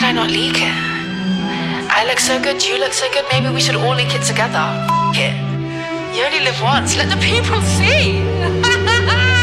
I not leak it? I look so good, you look so good, maybe we should all leak it together. F it. You only live once, let the people see.